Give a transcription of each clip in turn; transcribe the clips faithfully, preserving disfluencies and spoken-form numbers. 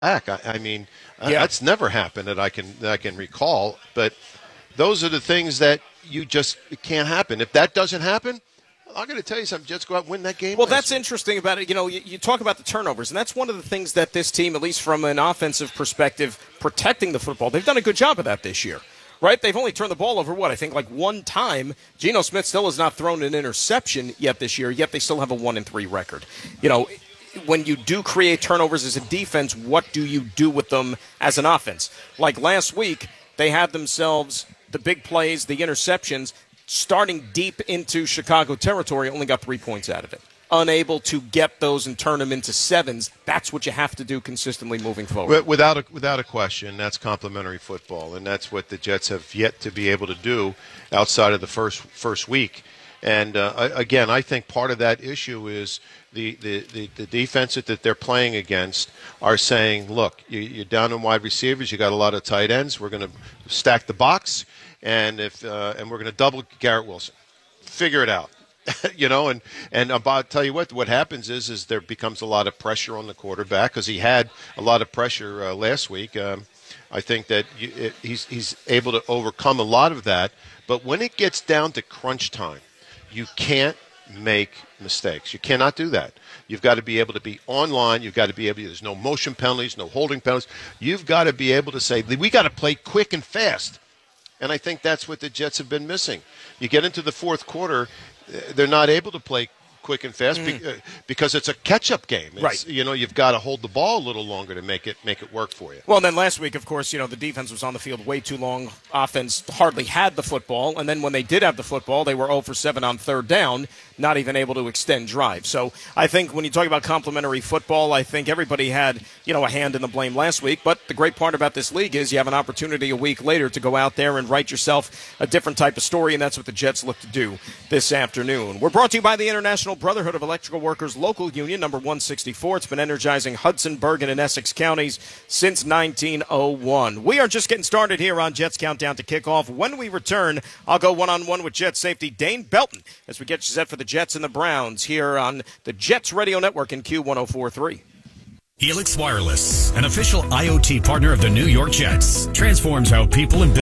back. I, I mean, uh, Yeah. that's never happened that I can that I can recall. But those are the things that you just it can't happen. If that doesn't happen, I'm going to tell you something. Jets go out and win that game. Well, last that's week. interesting about it. You know, you, you talk about the turnovers, and that's one of the things that this team, at least from an offensive perspective, protecting the football, they've done a good job of that this year. Right? They've only turned the ball over, what, I think like one time. Geno Smith still has not thrown an interception yet this year, yet they still have a one and three record. You know, when you do create turnovers as a defense, what do you do with them as an offense? Like last week, they had themselves the big plays, the interceptions, starting deep into Chicago territory, only got three points out of it. Unable to get those and turn them into sevens. That's what you have to do consistently moving forward. Without a, without a question, that's complementary football, and that's what the Jets have yet to be able to do outside of the first first week. And uh, again, I think part of that issue is the, the, the, the defense that they're playing against are saying, look, you, you're down in wide receivers, you got a lot of tight ends, we're going to stack the box, and if uh, and we're going to double Garrett Wilson. Figure it out. You know, and and about tell you what, what happens is is there becomes a lot of pressure on the quarterback because he had a lot of pressure uh, last week. Um, I think that you, it, he's he's able to overcome a lot of that. But when it gets down to crunch time, you can't make mistakes. You cannot do that. You've got to be able to be online. You've got to be able to, there's no motion penalties, no holding penalties. You've got to be able to say, we got to play quick and fast. And I think that's what the Jets have been missing. You get into the fourth quarter, they're not able to play quick and fast mm. be, uh, because it's a catch-up game. It's, right. You know, you've got to hold the ball a little longer to make it make it work for you. Well, and then last week, of course, you know, the defense was on the field way too long. Offense hardly had the football. And then when they did have the football, they were zero for seven on third down, not even able to extend drive. So I think when you talk about complementary football, I think everybody had, you know, a hand in the blame last week. But the great part about this league is you have an opportunity a week later to go out there and write yourself a different type of story, and that's what the Jets look to do this afternoon. We're brought to you by the International Brotherhood of Electrical Workers Local Union, number one sixty-four. It's been energizing Hudson, Bergen, and Essex counties since nineteen oh one. We are just getting started here on Jets Countdown to Kickoff. When we return, I'll go one-on-one with Jets safety Dane Belton as we get you set for the Jets and the Browns here on the Jets Radio Network in Q one oh four point three. Helix Wireless, an official IoT partner of the New York Jets, transforms how people and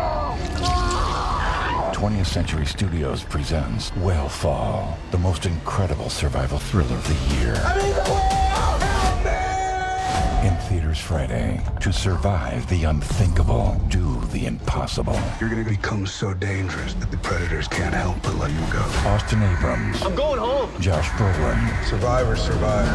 twentieth Century Studios presents Whale the most incredible survival thriller of the year. In theaters Friday. To survive the unthinkable, do the impossible. You're going to become so dangerous that the predators can't help but let you go. Austin Abrams. I'm going home. Josh Brolin. Survivor, survivor.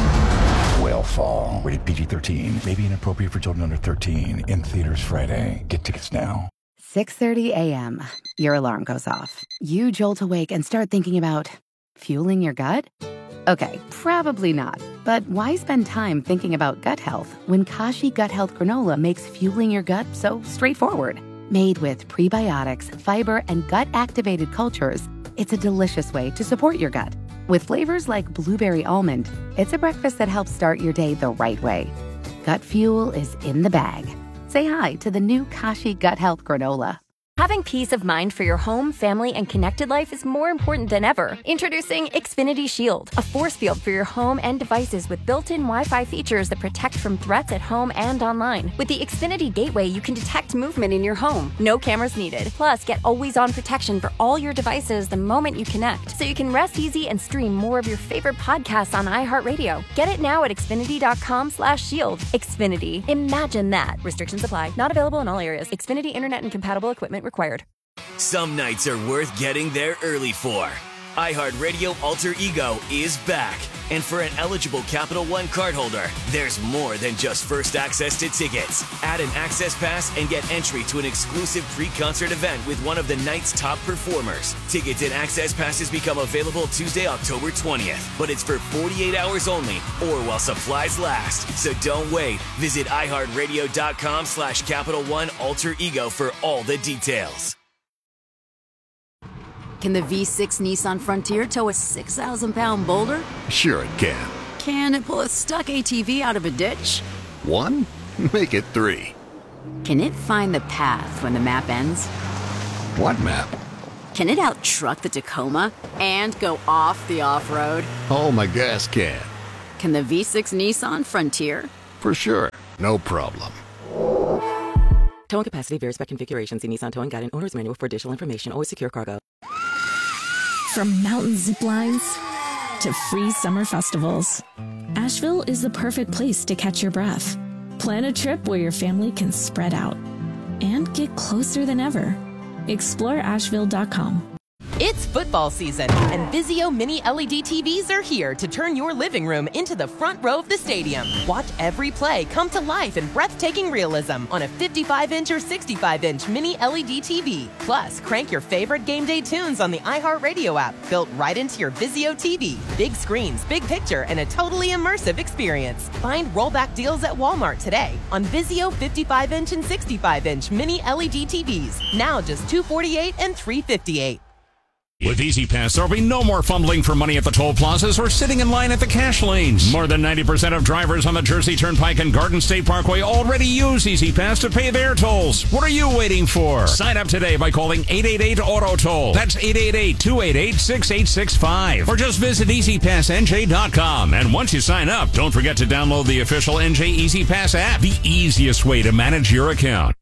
Whale rated P G thirteen. May be inappropriate for children under thirteen. In theaters Friday. Get tickets now. six thirty a.m. Your alarm goes off. You jolt awake and start thinking about fueling your gut? Okay, probably not. But why spend time thinking about gut health when Kashi Gut Health Granola makes fueling your gut so straightforward? Made with prebiotics, fiber, and gut-activated cultures, it's a delicious way to support your gut. With flavors like blueberry almond, it's a breakfast that helps start your day the right way. Gut fuel is in the bag. Say hi to the new Kashi Gut Health Granola. Having peace of mind for your home, family, and connected life is more important than ever. Introducing Xfinity Shield, a force field for your home and devices with built-in Wi-Fi features that protect from threats at home and online. With the Xfinity Gateway, you can detect movement in your home. No cameras needed. Plus, get always-on protection for all your devices the moment you connect, so you can rest easy and stream more of your favorite podcasts on iHeartRadio. Get it now at Xfinity.com slash shield. Xfinity. Imagine that. Restrictions apply. Not available in all areas. Xfinity Internet and compatible equipment required. Some nights are worth getting there early for. iHeartRadio Alter Ego is back. And for an eligible Capital One cardholder, there's more than just first access to tickets. Add an access pass and get entry to an exclusive pre-concert event with one of the night's top performers. Tickets and access passes become available Tuesday, October twentieth. But it's for forty-eight hours only or while supplies last. So don't wait. Visit iHeartRadio.com slash Capital One Alter Ego for all the details. Can the V six Nissan Frontier tow a six thousand pound boulder? Sure it can. Can it pull a stuck A T V out of a ditch? One? Make it three. Can it find the path when the map ends? What map? Can it out-truck the Tacoma and go off the off-road? Oh, my gas can. Can the V six Nissan Frontier For sure. No problem. Towing capacity varies by configuration. See Nissan Towing Guide and Owner's Manual for additional information. Always secure cargo. From mountain zip lines to free summer festivals, Asheville is the perfect place to catch your breath. Plan a trip where your family can spread out and get closer than ever. explore asheville dot com. It's football season, and Vizio Mini L E D T Vs are here to turn your living room into the front row of the stadium. Watch every play come to life in breathtaking realism on a fifty-five inch or sixty-five inch Mini L E D T V. Plus, crank your favorite game day tunes on the iHeartRadio app, built right into your Vizio T V. Big screens, big picture, and a totally immersive experience. Find rollback deals at Walmart today on Vizio fifty-five inch and sixty-five inch Mini L E D T Vs. Now just two hundred forty-eight dollars and three hundred fifty-eight dollars. With Easy Pass, there'll be no more fumbling for money at the toll plazas or sitting in line at the cash lanes. More than ninety percent of drivers on the Jersey Turnpike and Garden State Parkway already use Easy Pass to pay their tolls. What are you waiting for? Sign up today by calling eight eight eight auto toll. That's eight eight eight, two eight eight, six eight six five. Or just visit easy pass n j dot com. And once you sign up, don't forget to download the official N J Easy Pass app, the easiest way to manage your account.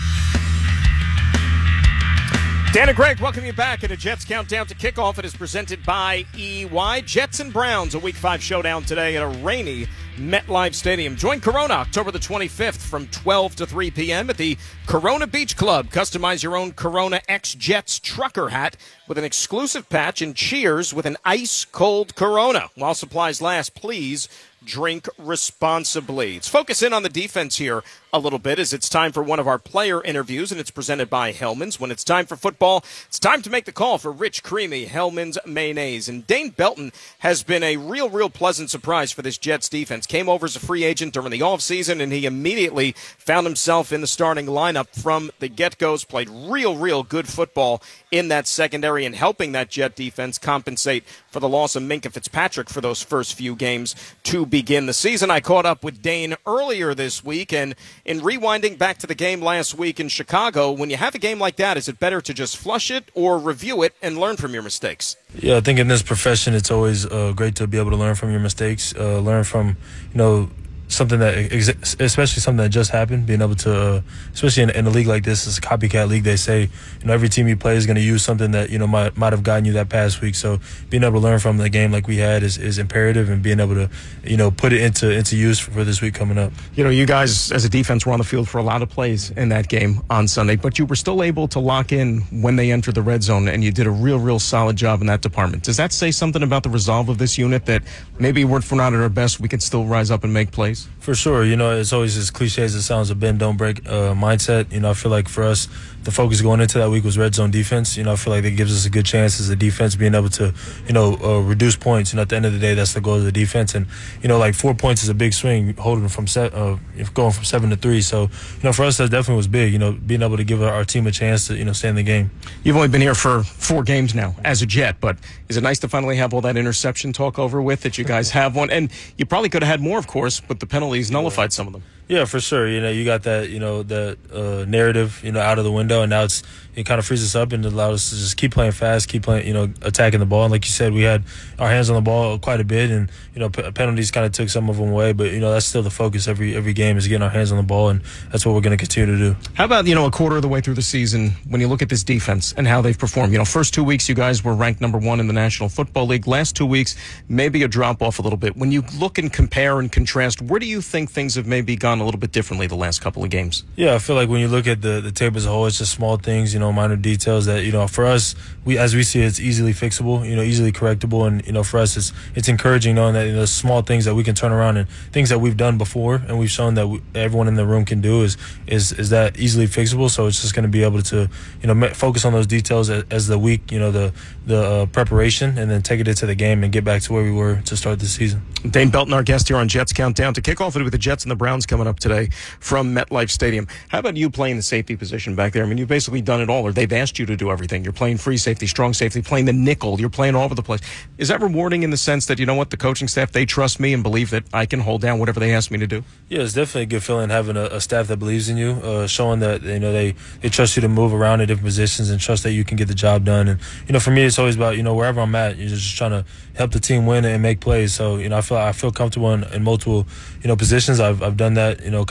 Dan and Greg, welcome you back at a Jets Countdown to Kickoff. It is presented by E Y. Jets and Browns, a Week five showdown today at a rainy MetLife Stadium. Join Corona October the twenty-fifth from twelve to three p.m. at the Corona Beach Club. Customize your own Corona X Jets trucker hat with an exclusive patch and cheers with an ice-cold Corona. While supplies last, please drink responsibly. Let's focus in on the defense here a little bit as it's time for one of our player interviews, and it's presented by Hellman's. When it's time for football, it's time to make the call for rich, creamy Hellman's mayonnaise. And Dane Belton has been a real, real pleasant surprise for this Jets defense. Came over as a free agent during the offseason, and he immediately found himself in the starting lineup from the get-goes, played real, real good football in that secondary and helping that Jet defense compensate for the loss of Minkah Fitzpatrick for those first few games to begin the season. I caught up with Dane earlier this week, and in rewinding back to the game last week in Chicago, when you have a game like that, is it better to just flush it or review it and learn from your mistakes? Yeah, I think in this profession, it's always uh, great to be able to learn from your mistakes, uh, learn from, you know, something that, especially something that just happened, being able to, uh, especially in, in a league like this, it's a copycat league. They say, you know, every team you play is going to use something that, you know, might might have gotten you that past week. So being able to learn from the game like we had is, is imperative, and being able to, you know, put it into into use for, for this week coming up. You know, you guys as a defense were on the field for a lot of plays in that game on Sunday, but you were still able to lock in when they entered the red zone, and you did a real, real solid job in that department. Does that say something about the resolve of this unit, that maybe if we're not at our best, we can still rise up and make plays? For sure. You know, it's always as cliche as it sounds, a bend, don't break uh, mindset. You know, I feel like for us, the focus going into that week was red zone defense. You know, I feel like that gives us a good chance as a defense being able to, you know, uh, reduce points. You know, at the end of the day, that's the goal of the defense. And, you know, like four points is a big swing, holding from se- uh, going from seven to three. So, you know, for us, that definitely was big, you know, being able to give our, our team a chance to, you know, stay in the game. You've only been here for four games now as a Jet, but is it nice to finally have all that interception talk over with, that you guys have one? And you probably could have had more, of course, but the penalties nullified some of them. Yeah, for sure. You know, you got that, you know, the uh, narrative, you know, out of the window, and now it's it kind of frees us up and allowed us to just keep playing fast, keep playing, you know, attacking the ball. And like you said, we had our hands on the ball quite a bit, and, you know, p- penalties kind of took some of them away. But, you know, that's still the focus every every game, is getting our hands on the ball, and that's what we're going to continue to do. How about, you know, a quarter of the way through the season, when you look at this defense and how they've performed? You know, first two weeks, you guys were ranked number one in the National Football League. Last two weeks, maybe a drop off a little bit. When you look and compare and contrast, where do you think things have maybe gone a little bit differently the last couple of games? Yeah, I feel like when you look at the, the tape as a whole, it's just small things, you know, minor details that, you know, for us, we as we see it, it's easily fixable, you know, easily correctable. And, you know, for us, it's it's encouraging knowing that, you know, small things that we can turn around, and things that we've done before and we've shown that we, everyone in the room can do is is is that easily fixable. So it's just going to be able to, you know, focus on those details as, as the week, you know, the the uh, preparation, and then take it into the game and get back to where we were to start the season. Dane Belton, our guest here on Jets Countdown to Kickoff. It with the Jets and the Browns coming coming up today from MetLife Stadium. How about you playing the safety position back there? I mean, you've basically done it all, or they've asked you to do everything. You're playing free safety, strong safety, playing the nickel. You're playing all over the place. Is that rewarding in the sense that, you know what, the coaching staff, they trust me and believe that I can hold down whatever they ask me to do? Yeah, it's definitely a good feeling having a, a staff that believes in you, uh, showing that, you know, they, they trust you to move around in different positions and trust that you can get the job done. And, you know, for me, it's always about, you know, wherever I'm at, you're just trying to help the team win and make plays. So, you know, I feel I feel comfortable in, in multiple, you know, positions. I've I've done that, you know,